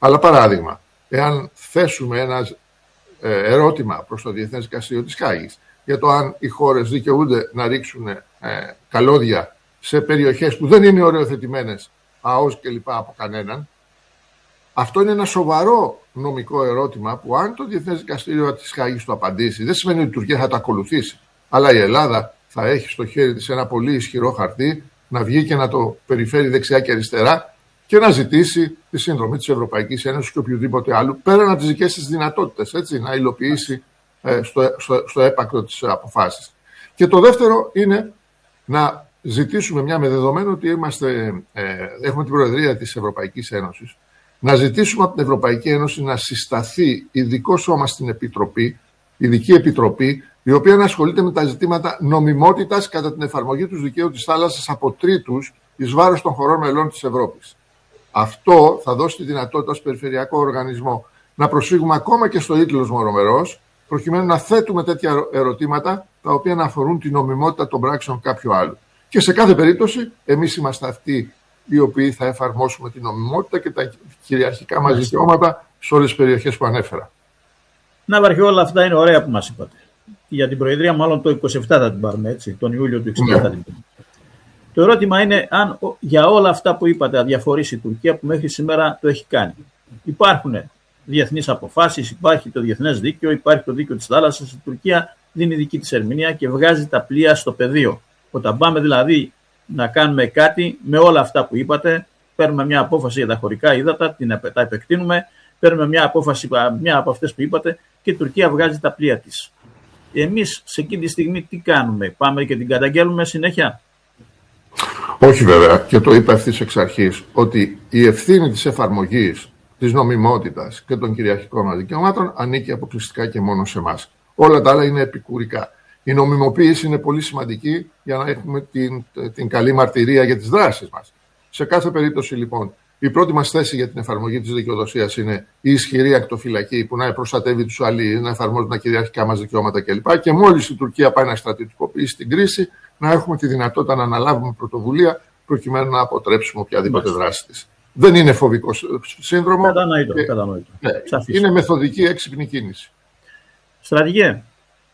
Αλλά παράδειγμα, εάν θέσουμε ένα ερώτημα προς το Διεθνές Δικαστήριο της Χάγης για το αν οι χώρες δικαιούνται να ρίξουν καλώδια σε περιοχές που δεν είναι οριοθετημένες ΑΟΣ και λοιπά από κανέναν, αυτό είναι ένα σοβαρό νομικό ερώτημα που αν το Διεθνές Δικαστήριο της Χάγης το απαντήσει, δεν σημαίνει ότι η Τουρκία θα το ακολουθήσει. Αλλά η Ελλάδα θα έχει στο χέρι της ένα πολύ ισχυρό χαρτί να βγει και να το περιφέρει δεξιά και αριστερά και να ζητήσει τη συνδρομή της Ευρωπαϊκής Ένωσης και οποιοδήποτε άλλου, πέραν από τις δικές της δυνατότητες, έτσι, να υλοποιήσει στο έπακρο τις αποφάσεις. Και το δεύτερο είναι να ζητήσουμε με δεδομένο ότι έχουμε την Προεδρία της Ευρωπαϊκής Ένωσης, να ζητήσουμε από την Ευρωπαϊκή Ένωση να συσταθεί ειδικό σώμα στην Επιτροπή, ειδική επιτροπή, η οποία να ασχολείται με τα ζητήματα νομιμότητας κατά την εφαρμογή του δικαίου της θάλασσας από τρίτους εις βάρος των χωρών μελών της Ευρώπης. Αυτό θα δώσει τη δυνατότητα ως περιφερειακό οργανισμό να προσφύγουμε ακόμα και στο ίτλος μορομερός, προκειμένου να θέτουμε τέτοια ερωτήματα τα οποία να αφορούν την νομιμότητα των πράξεων κάποιου άλλου. Και σε κάθε περίπτωση, εμείς είμαστε αυτοί οι οποίοι θα εφαρμόσουμε την νομιμότητα και τα κυριαρχικά μας δικαιώματα σε όλες τις περιοχές που ανέφερα. Ναύαρχε, όλα αυτά είναι ωραία που μας είπατε. Για την Προεδρία, μάλλον το 27 θα την πάρουμε, έτσι, τον Ιούλιο του 27 θα την πάρουμε. Το ερώτημα είναι αν για όλα αυτά που είπατε αδιαφορήσει η Τουρκία που μέχρι σήμερα το έχει κάνει. Υπάρχουν διεθνείς αποφάσεις, υπάρχει το διεθνές δίκαιο, υπάρχει το δίκαιο της θάλασσας. Η Τουρκία δίνει δική της ερμηνεία και βγάζει τα πλοία στο πεδίο. Όταν πάμε δηλαδή να κάνουμε κάτι με όλα αυτά που είπατε, παίρνουμε μια απόφαση για τα χωρικά ύδατα, τα επεκτείνουμε, παίρνουμε μια απόφαση, μια από αυτές που είπατε, και η Τουρκία βγάζει τα πλοία της. Εμείς σε εκείνη τη στιγμή τι κάνουμε, πάμε και την καταγγέλουμε συνέχεια? Όχι βέβαια, και το είπα ευθύς εξ αρχής, ότι η ευθύνη της εφαρμογής, της νομιμότητας και των κυριαρχικών μας δικαιωμάτων ανήκει αποκλειστικά και μόνο σε εμάς. Όλα τα άλλα είναι επικουρικά. Η νομιμοποίηση είναι πολύ σημαντική για να έχουμε την καλή μαρτυρία για τις δράσεις μας. Σε κάθε περίπτωση λοιπόν, η πρώτη μας θέση για την εφαρμογή της δικαιοδοσίας είναι η ισχυρή ακτοφυλακή που να προστατεύει τους αλλοίς, να εφαρμόζει τα κυριαρχικά μας δικαιώματα κλπ. Και μόλις η Τουρκία πάει να στρατιωτικοποιήσει την κρίση, να έχουμε τη δυνατότητα να αναλάβουμε πρωτοβουλία προκειμένου να αποτρέψουμε οποιαδήποτε δράση της. Δεν είναι φοβικό σύνδρομο. Κατανοητό. Ναι, είναι μεθοδική έξυπνη κίνηση. Στρατηγέ.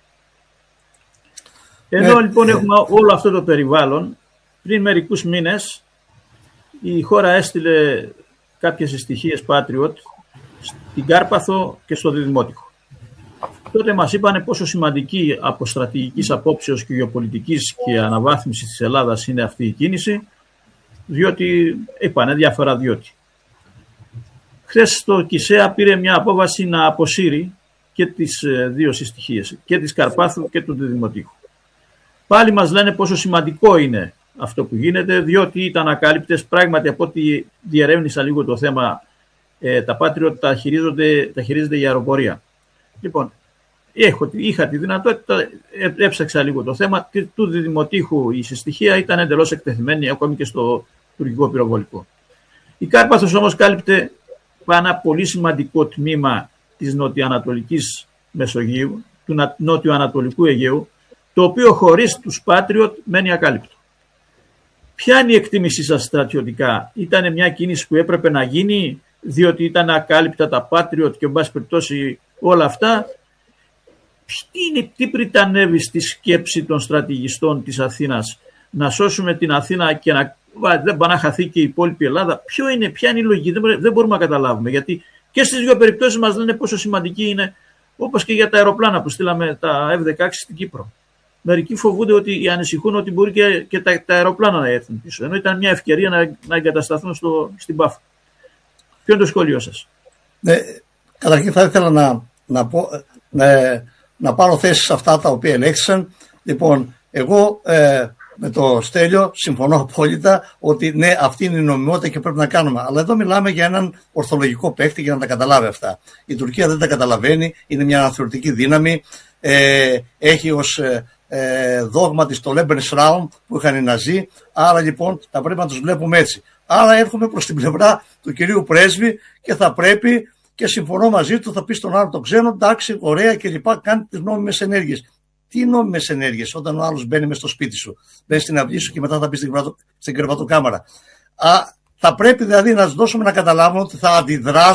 Εδώ λοιπόν έχουμε όλο αυτό το περιβάλλον. Πριν μερικούς μήνες η χώρα έστειλε κάποιες στοιχείες Patriot στην Κάρπαθο και στο Διδημότυχο. Τότε μας είπανε πόσο σημαντική από στρατηγικής απόψεως και γεωπολιτικής και αναβάθμισης της Ελλάδας είναι αυτή η κίνηση, διότι είπανε διάφορα διότι. Χθες το ΚΙΣΕΑ πήρε μια απόφαση να αποσύρει και τις δύο συστοιχίες, και της Καρπάθου και του Διδημοτήχου. Πάλι μας λένε πόσο σημαντικό είναι αυτό που γίνεται, διότι ήταν ακάλυπτες. Πράγματι, από ό,τι διερεύνησα λίγο το θέμα, τα Patriot τα χειρίζεται η αεροπορία. Λοιπόν, είχα τη δυνατότητα, έψαξα λίγο το θέμα του Διδημοτήχου. Η συστοιχία ήταν εντελώς εκτεθειμένη ακόμη και στο τουρκικό πυροβολικό. Η Κάρπαθος όμως κάλυπτε ένα πολύ σημαντικό τμήμα της νοτιοανατολικής Μεσογείου, του νότιο-ανατολικού Αιγαίου, το οποίο χωρίς τους Patriot μένει ακάλυπτο. Ποια είναι η εκτίμησή σας στρατιωτικά? Ήταν μια κίνηση που έπρεπε να γίνει διότι ήταν ακάλυπτα τα Patriot και εν πάση περιπτώσει όλα αυτά? Τι πριτανεύει στη σκέψη των στρατηγιστών της Αθήνας να σώσουμε την Αθήνα και δεν πάει να χαθεί και η υπόλοιπη Ελλάδα? Ποια είναι η λογική? Δεν μπορούμε να καταλάβουμε, γιατί και στις δύο περιπτώσεις μας λένε πόσο σημαντική είναι, όπως και για τα αεροπλάνα που στείλαμε τα F-16 στην Κύπρο. Μερικοί φοβούνται ότι ανησυχούν ότι μπορεί και τα αεροπλάνα να έρθουν πίσω, ενώ ήταν μια ευκαιρία να εγκατασταθούν στην Πάφο. Ποιο είναι το σχόλιο σας? Καταρχήν θα ήθελα να πάρω θέση σε αυτά τα οποία ελέγχθησαν. Λοιπόν, εγώ με το Στέλιο συμφωνώ απόλυτα ότι ναι, αυτή είναι η νομιμότητα και πρέπει να κάνουμε. Αλλά εδώ μιλάμε για έναν ορθολογικό παίκτη για να τα καταλάβει αυτά. Η Τουρκία δεν τα καταλαβαίνει, είναι μια αναθεωρητική δύναμη. Έχει ως δόγμα της το Lebensraum που είχαν οι Ναζί. Άρα λοιπόν θα πρέπει να τους βλέπουμε έτσι. Άρα έρχομαι προς την πλευρά του κυρίου Πρέσβη και θα πρέπει, και συμφωνώ μαζί του, θα πει στον άλλο το ξένο, εντάξει, ωραία και λοιπά, κάνει τις νόμιμες ενέργειες. Τι νόμιμες ενέργειες όταν ο άλλος μπαίνει μες στο σπίτι σου, μπαίνει στην αυλή σου και μετά θα μπει στην κρεβατοκάμαρα? Θα πρέπει δηλαδή να τους δώσουμε να καταλάβουν ότι θα αντιδράσουν